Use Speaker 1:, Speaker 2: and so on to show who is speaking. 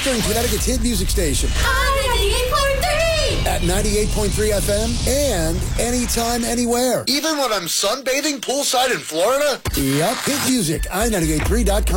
Speaker 1: Western Connecticut's hit music station. At 98.3 FM and anytime, anywhere.
Speaker 2: Even when I'm sunbathing poolside in Florida?
Speaker 1: Yep. Hit music, i98.3.com.